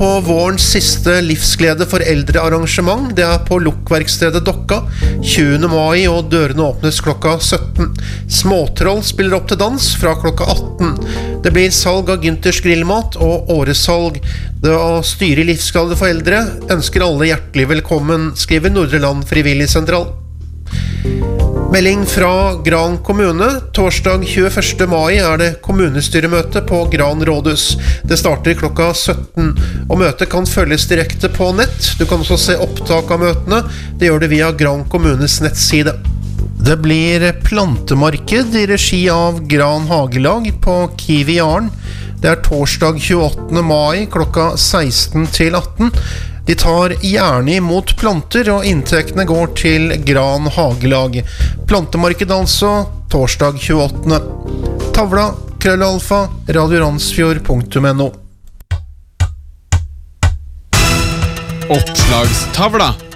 På vårens siste livsglede for eldre arrangement, det på Lokverkstedet Dokka, 20. mai, og dørene åpnes klokka 17. Småtroll spiller opp til dans fra klokka 18. Det blir salg av Günthers grillmat og åresalg. Det å styre livsglede for eldre ønsker alle hjertelig velkommen, skriver Nordre Land Frivilligsentral. Melding fra Gran kommune. Torsdag 21. mai det kommunestyremøte på Gran rådhus. Det starter klokka 17, og møtet kan følges direkte på nett. Du kan også se opptak av møtene. Det gjør det via Gran kommunes nettside. Det blir plantemarked i regi av Gran Hagelag på Kiwi Arn. Det torsdag 28. mai klokka 16 til 18. De tar gjerne imot planter, og inntektene går til Gran Hagelag. Plantemarked altså, torsdag 28. Tavla, krøllalfa, radioransfjord.no. Oppslagstavla.